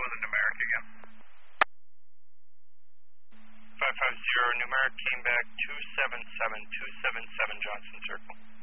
the numeric again. 550, numeric came back 277 Johnson Circle.